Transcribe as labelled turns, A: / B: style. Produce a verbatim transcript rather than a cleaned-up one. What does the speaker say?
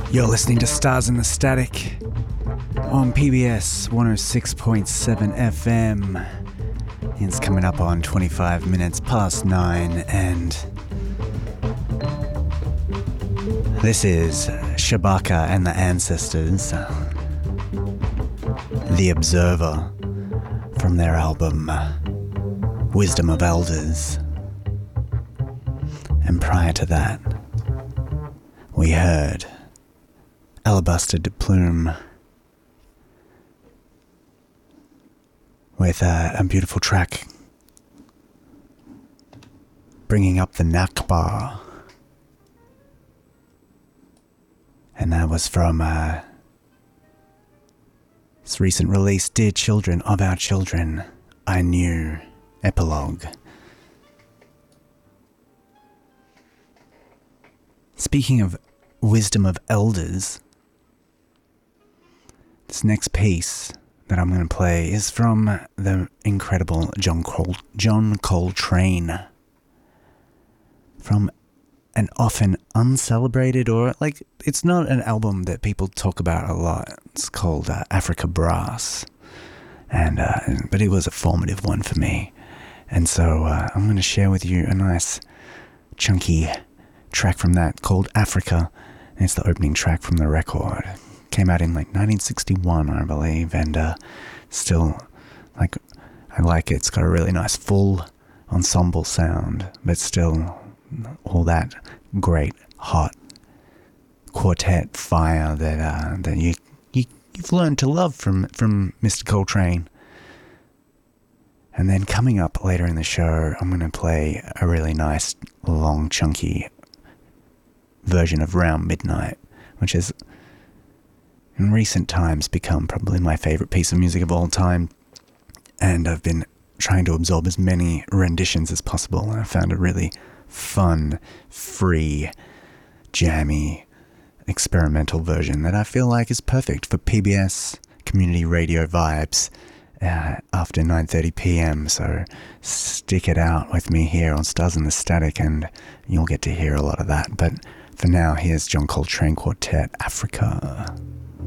A: You're listening to Stars in the Static on P B S one oh six point seven F M. It's coming up on twenty-five minutes past nine, and this is Shabaka and the Ancestors, The Observer, from their album Wisdom of Elders. And prior to that, we heard Alabaster de Plume with uh, a beautiful track bringing up the Nakba. And that was from uh, its recent release, Dear Children of Our Children, I Knew, Epilogue. Speaking of Wisdom of Elders, this next piece that I'm going to play is from the incredible John Col- John Coltrane, from an often uncelebrated, or like, it's not an album that people talk about a lot. It's called uh, Africa Brass, and uh, but it was a formative one for me, and so uh, I'm going to share with you a nice chunky track from that called Africa. And it's the opening track from the record. Came out in like nineteen sixty-one, I believe, and uh, still, like, I like it. It's got a really nice full ensemble sound, but still all that great hot quartet fire that uh, that you, you you've learned to love from from Mister Coltrane. And then coming up later in the show, I'm going to play a really nice, long, chunky version of Round Midnight, which has in recent times become probably my favorite piece of music of all time, and I've been trying to absorb as many renditions as possible, and I found a really fun, free, jammy, experimental version that I feel like is perfect for P B S community radio vibes uh, after nine thirty p.m. So stick it out with me here on Stars in the Static and you'll get to hear a lot of that. But for now, here's John Coltrane Quartet, Africa.